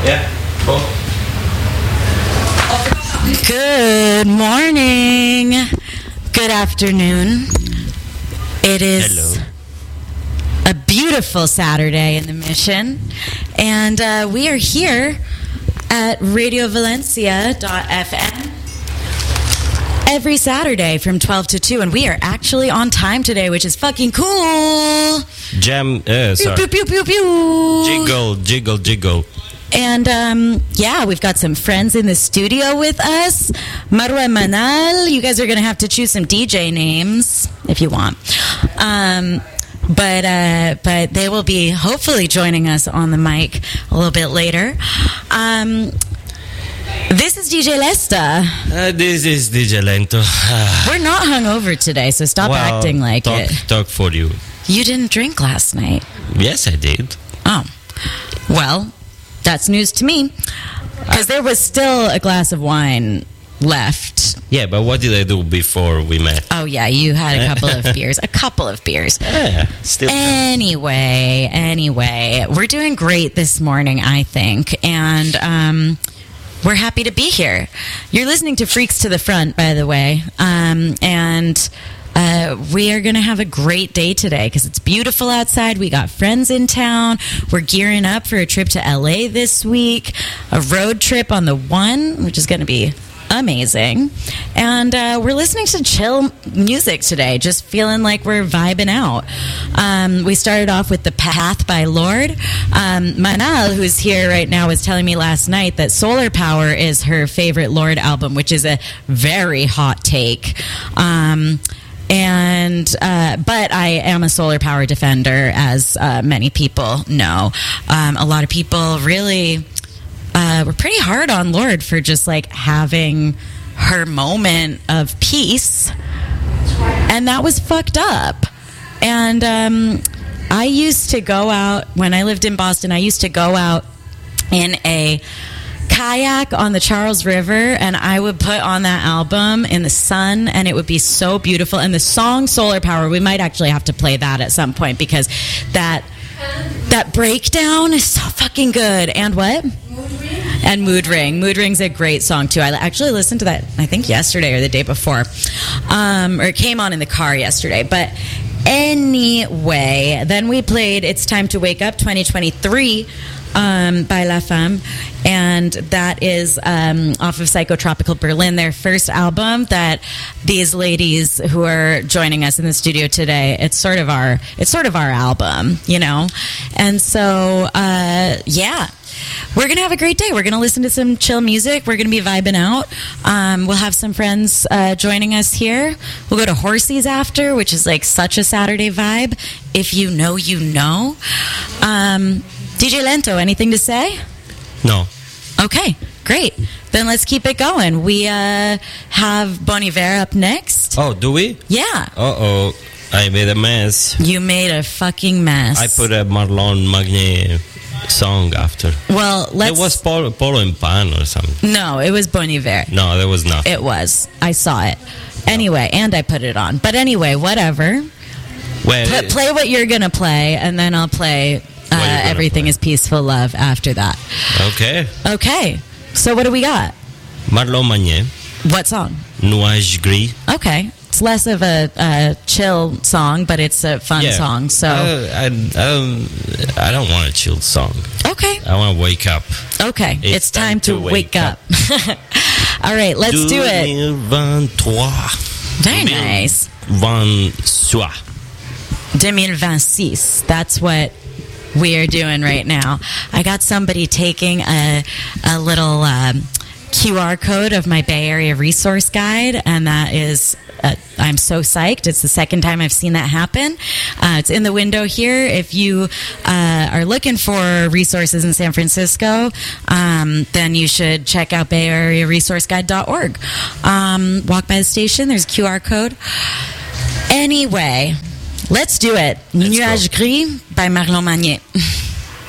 Yeah. Cool. Good morning. Good afternoon. It is a beautiful Saturday in the Mission, and we are here at RadioValencia.fm every Saturday from 12 to 2, and we are actually on time today, which is fucking cool. Jam, Pew, sorry. pew, pew, pew, pew. Jiggle. And yeah, we've got some friends in the studio with us. Marwa and Manal, you guys are going to have to choose some DJ names if you want. But they will be hopefully joining us on the mic a little bit later. This is DJ Lesta. This is DJ Lento. We're not hungover today, so stop acting like it. Talk for you. You didn't drink last night. Yes, I did. Oh. Well, that's news to me. Because there was still a glass of wine left. Yeah, but what did I do before we met? Oh, yeah, you had a couple of beers. Yeah, still. Anyway, we're doing great this morning, I think. And we're happy to be here. You're listening to Freaks to the Front, by the way. We are going to have a great day today because it's beautiful outside. We got friends in town. We're gearing up for a trip to LA this week, a road trip on the One, which is going to be amazing. And we're listening to chill music today, just feeling like we're vibing out. We started off with The Path by Lorde. Manal, who's here right now, was telling me last night that Solar Power is her favorite Lorde album, which is a very hot take. But I am a Solar Power defender, as many people know. A lot of people really were pretty hard on Lorde for just like having her moment of peace, and that was fucked up. And I used to go out when I lived in Boston. I used to go out in a kayak on the Charles River, and I would put on that album in the sun, and it would be so beautiful. And the song Solar Power, we might actually have to play that at some point, because that breakdown is so fucking good. And what? And Mood Ring. Mood Ring's a great song too. I actually listened to that, I think yesterday or the day before, or it came on in the car yesterday. But anyway, then we played It's Time to Wake Up 2023 by La Femme, and that is off of Psychotropical Berlin, their first album that these ladies who are joining us in the studio today, it's sort of our album, you know. And so yeah, we're gonna have a great day. We're gonna listen to some chill music. We're gonna be vibing out. We'll have some friends joining us here. We'll go to Horsey's after, which is like such a Saturday vibe. If you know, you know. DJ Lento, anything to say? No. Okay, great. Then let's keep it going. We have Bon Iver up next. Oh, do we? Yeah. Uh-oh. I made a mess. You made a fucking mess. I put a Marlon Magné song after. Well, let's... It was Polo and Pan or something. No, it was Bon Iver. No, there was nothing. It was. I saw it. Anyway, and I put it on. But anyway, whatever. Well, play what you're going to play, and then I'll play... Everything is Peaceful Love after that. Okay. So what do we got? Marlon Magné. What song? Nuage Gris. Okay. It's less of a chill song, but it's a fun song. So I don't want a chill song. Okay. I want to wake up. Okay. It's time to wake up. All right, let's do it. 2023. Very nice. 2026. That's what we are doing right now. I got somebody taking a little QR code of my Bay Area resource guide, and that is I'm so psyched. It's the second time I've seen that happen. It's in the window here. If you are looking for resources in San Francisco, then you should check out BayAreaResourceGuide.org. Walk by the station, there's a QR code. Anyway, let's do it. Nuage Gris by Marlon Magné.